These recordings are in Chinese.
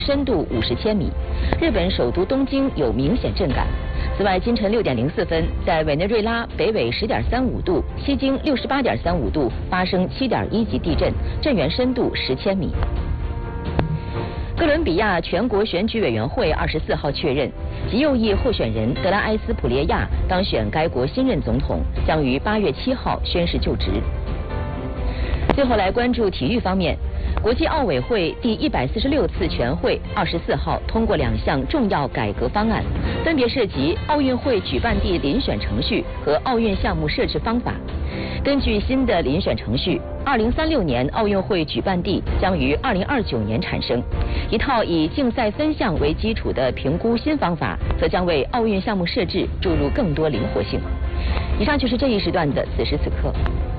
深度50千米，日本首都东京有明显震感。此外，今晨6点04分，在委内瑞拉北纬10.35度、西经68.35度发生7.1级地震，震源深度10千米。哥伦比亚全国选举委员会24号确认，极右翼候选人德拉埃斯普列亚当选该国新任总统，将于8月7号宣誓就职。最后来关注体育方面。国际奥委会第146次全会24号通过2项重要改革方案，分别涉及奥运会举办地遴选程序和奥运项目设置方法。根据新的遴选程序，2036年奥运会举办地将于2029年产生。一套以竞赛分项为基础的评估新方法，则将为奥运项目设置注入更多灵活性。以上就是这一时段的此时此刻。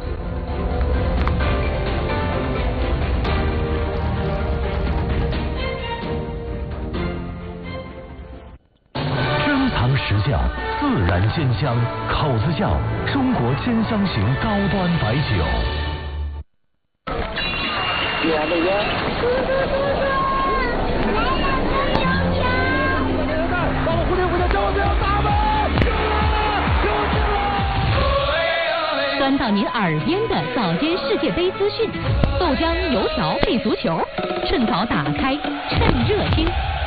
实窖自然鲜香，口子窖中国鲜香型高端白酒。 钻到您耳边的早间世界杯资讯，豆浆油条配足球，趁早打开，趁热听。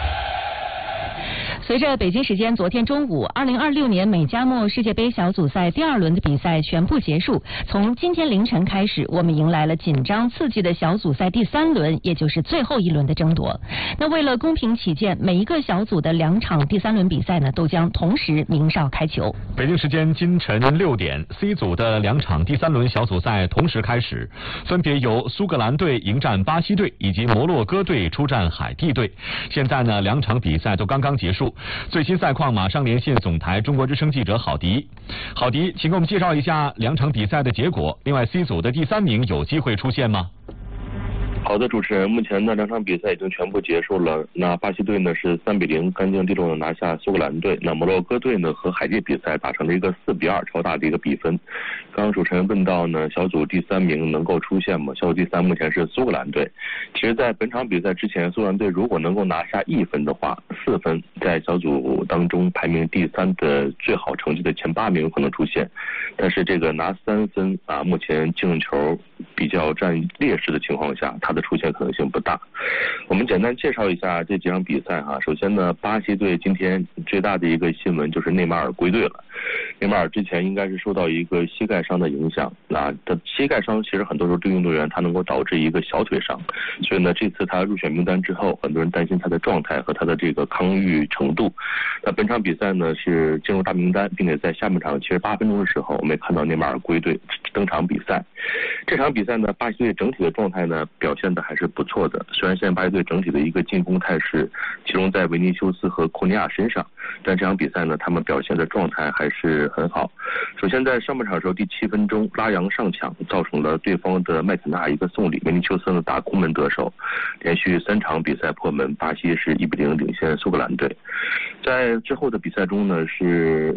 随着北京时间昨天中午，2026年美加墨世界杯小组赛第2轮的比赛全部结束。从今天凌晨开始，我们迎来了紧张刺激的小组赛第3轮，也就是最后一轮的争夺。那为了公平起见，每一个小组的2场第3轮比赛呢，都将同时鸣哨开球。 北京时间今晨6点 ，C 组的2场第3轮小组赛同时开始，分别由苏格兰队迎战巴西队，以及摩洛哥队出战海地队。现在呢，2场比赛都刚刚结束。最新赛况马上连线总台中国之声记者郝迪。郝迪，请给我们介绍一下2场比赛的结果。另外 ，C 组的第3名有机会出现吗？ 好的，主持人，目前呢2场比赛已经全部结束了。那巴西队呢是3-0干净利落的拿下苏格兰队。那摩洛哥队呢和海地比赛打成了一个4-2超大的一个比分。刚刚主持人问到呢，小组第3名能够出现吗？小组第3目前是苏格兰队。其实，在本场比赛之前，苏格兰队如果能够拿下1分的话，4分在小组当中排名第3的最好成绩的前8名有可能出现。但是这个拿3分啊，目前净球比较占劣势的情况下，他的出现可能性不大。我们简单介绍一下这几场比赛哈。首先呢，巴西队今天最大的一个新闻就是内马尔归队了。内马尔之前应该是受到一个膝盖伤的影响，那他膝盖伤其实很多时候对运动员他能够导致一个小腿伤，所以呢这次他入选名单之后，很多人担心他的状态和他的这个康愈程度。那本场比赛呢是进入大名单，并且在下半场78分钟的时候，我们也看到内马尔归队登场比赛。这场比赛呢，巴西队整体的状态呢表现的还是不错的。虽然现在巴西队整体的一个进攻态势集中在维尼修斯和库尼亚身上，但这场比赛呢，他们表现的状态还是很好。首先在上半场的时候，第7分钟拉扬上抢，造成了对方的麦肯纳一个送礼，维尼修斯呢打空门得手，连续3场比赛破门，巴西是1-0领先苏格兰队。在之后的比赛中呢，是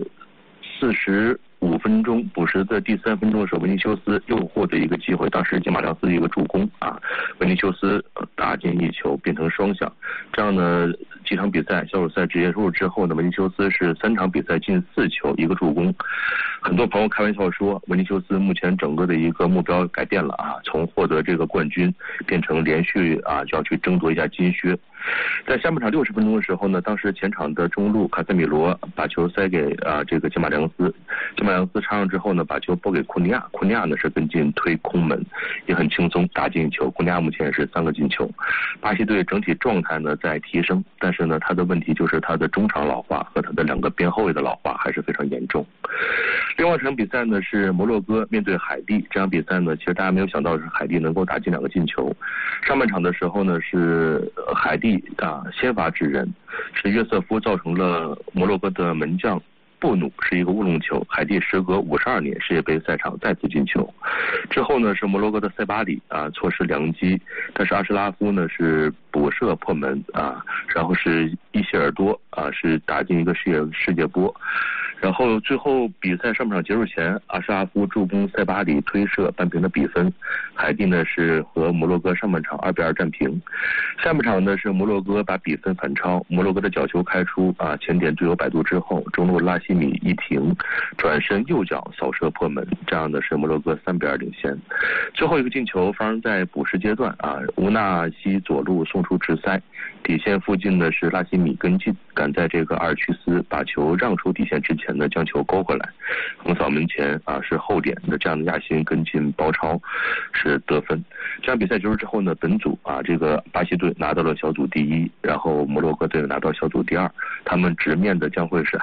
45分钟补时的第3分钟的时候，维尼修斯又获得一个机会，当时吉马良斯的一个助攻啊，维尼修斯打进1球，变成双响。这样呢，几场比赛小组赛直接入之后呢，维尼修斯是3场比赛进4球1个助攻。很多朋友开玩笑说，维尼修斯目前整个的一个目标改变了啊，从获得这个冠军变成连续啊就要去争夺一下金靴。在下半场60分钟的时候呢，当时前场的中路卡塞米罗把球塞给这个吉马良斯，吉马良斯插上之后呢，把球拨给库尼亚，库尼亚呢是跟进推空门，也很轻松打进球。库尼亚目前是3个进球。巴西队整体状态呢在提升，但是呢他的问题就是他的中场老化和他的2个边后卫的老化还是非常严重。另外一场比赛呢是摩洛哥面对海地，这场比赛呢其实大家没有想到是海地能够打进2个进球。上半场的时候呢是海地先发制人，是约瑟夫造成了摩洛哥的门将布努是一个乌龙球，海地时隔52年世界杯赛场再次进球。之后呢是摩洛哥的塞巴里错失良机，但是阿什拉夫呢是补射破门然后是伊希尔多是打进一个世界波。 然后最后比赛上半场结束前，阿什拉夫助攻塞巴里推射扳平的比分。海地呢是和摩洛哥上半场2-2战平。下半场呢是摩洛哥把比分反超，摩洛哥的角球开出前点队友摆渡之后，中路拉希米一停，转身右脚扫射破门，这样的是摩洛哥3-2领先。最后一个进球发生在补时阶段乌纳西左路送出直塞，底线附近的是拉希米跟进，赶在这个阿尔屈斯把球让出底线之前呢，将球勾回来，横扫门前是后点的这样的亚辛跟进包抄是得分。这场比赛结束之后呢，本组这个巴西队拿到了小组第1，然后摩洛哥队拿到小组第2，他们直面的将会是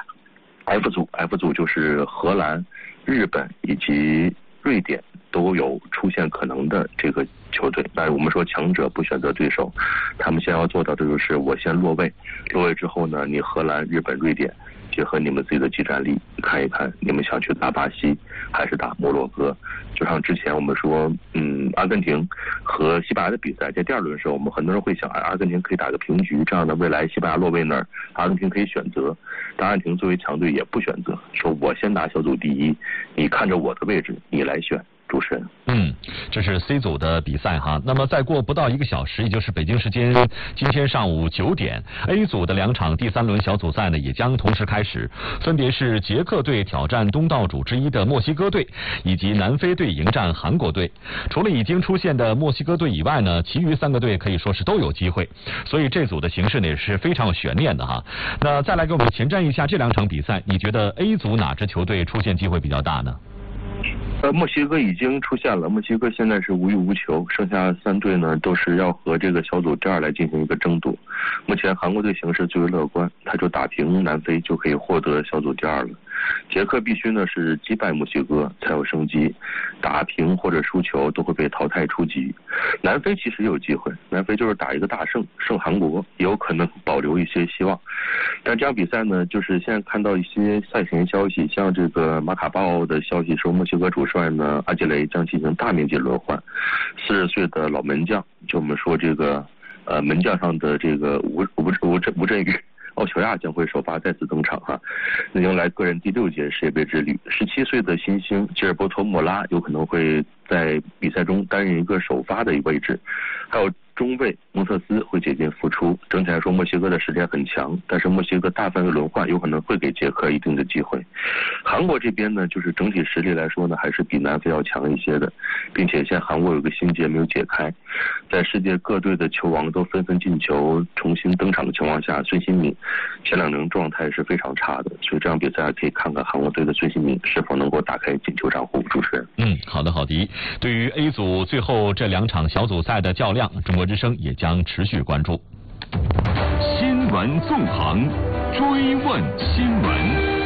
F 组。F 组就是荷兰、日本以及瑞典都有出现可能的这个球队。但是我们说强者不选择对手，他们先要做到的就是我先落位，落位之后呢，你荷兰、日本、瑞典结合你们自己的技战力，看一看你们想去打巴西还是打摩洛哥。就像之前我们说阿根廷和西班牙的比赛，在第2轮的时候，我们很多人会想阿根廷可以打个平局，这样的未来西班牙落位那儿，阿根廷可以选择。但阿根廷作为强队也不选择，说我先拿小组第1，你看着我的位置你来选。主持人， 这是 C 组的比赛哈。那么再过不到1个小时，也就是北京时间今天上午9点 ，A 组的2场第3轮小组赛呢也将同时开始，分别是捷克队挑战东道主之一的墨西哥队，以及南非队迎战韩国队。除了已经出现的墨西哥队以外呢，其余3个队可以说是都有机会，所以这组的形势呢也是非常有悬念的哈。那再来给我们前瞻一下这2场比赛，你觉得 A 组哪支球队出现机会比较大呢？ 墨西哥已经出现了，墨西哥现在是无欲无求，剩下3队呢都是要和这个小组第2来进行一个争夺。目前韩国队形势最为乐观，他就打平南非就可以获得小组第2了。捷克必须呢是击败墨西哥才有升级，打平或者输球都会被淘汰出局。南非其实也有机会，南非就是打一个大胜韩国，也有可能保留一些希望。但这场比赛呢，就是现在看到一些赛前消息，像这个马卡鲍的消息说，墨西哥主帅呢阿吉雷将进行大面积轮换，40岁的老门将，就我们说这个门将上的这个吴镇宇。奥乔亚将会首发再次登场那迎来个人第6届世界杯之旅。17岁的新星吉尔伯托莫拉有可能会在比赛中担任一个首发的一个位置，还有中卫蒙瑟斯会解禁复出。整体来说，墨西哥的实力很强，但是墨西哥大范围轮换有可能会给捷克一定的机会。韩国这边呢，就是整体实力来说呢，还是比南非要强一些的，并且现在韩国有个心结没有解开，在世界各队的球王都纷纷进球重新登场的情况下，孙兴慜前2轮状态是非常差的，所以这场比赛可以看看韩国队的孙兴慜是否能够打开进球账户。主持人， 好的好的。对于 A 组最后这2场小组赛的较量，中国之声也将持续关注。 新闻纵横，追问新闻。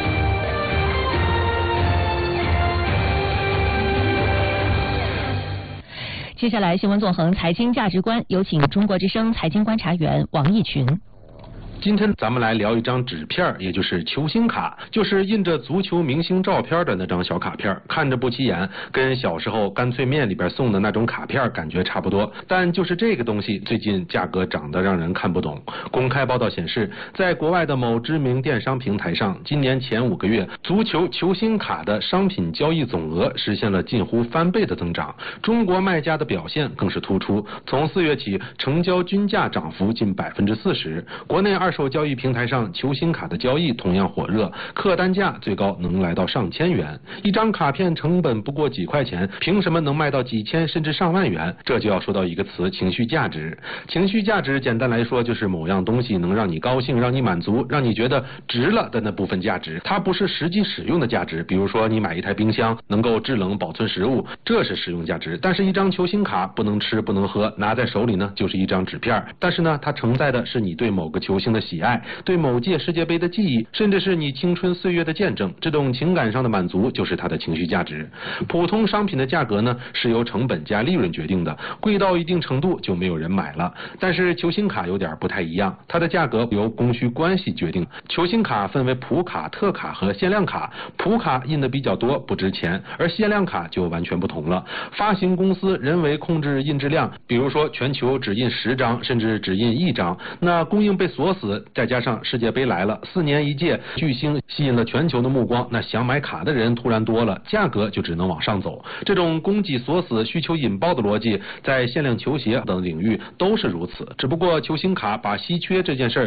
接下来新闻纵横财经价值观，有请中国之声财经观察员王毅群。 今天咱们来聊一张纸片，也就是球星卡，就是印着足球明星照片的那张小卡片，看着不起眼，跟小时候干脆面里边送的那种卡片感觉差不多，但就是这个东西最近价格涨得让人看不懂。公开报道显示，在国外的某知名电商平台上，今年前5个月足球球星卡的商品交易总额实现了近乎翻倍的增长，中国卖家的表现更是突出，从4月起成交均价涨幅近40%，国内二手交易平台上球星卡的交易同样火热，客单价最高能来到上千元，一张卡片成本不过几块钱，凭什么能卖到几千甚至上万元？这就要说到一个词，情绪价值。情绪价值简单来说就是某样东西能让你高兴，让你满足，让你觉得值了的那部分价值，它不是实际使用的价值。比如说你买一台冰箱能够制冷保存食物，这是实用价值。但是一张球星卡不能吃不能喝，拿在手里呢就是一张纸片，但是呢它承载的是你对某个球星的喜爱，对某届世界杯的记忆，甚至是你青春岁月的见证，这种情感上的满足就是它的情绪价值。普通商品的价格呢是由成本加利润决定的，贵到一定程度就没有人买了。但是球星卡有点不太一样，它的价格由供需关系决定。球星卡分为普卡、特卡和限量卡，普卡印的比较多不值钱，而限量卡就完全不同了。发行公司人为控制印制量，比如说全球只印10张甚至只印1张，那供应被锁死此再加上世界杯来了，4年一届，巨星吸引了全球的目光，那想买卡的人突然多了，价格就只能往上走。这种供给锁死、需求引爆的逻辑，在限量球鞋等领域都是如此。只不过球星卡把稀缺这件事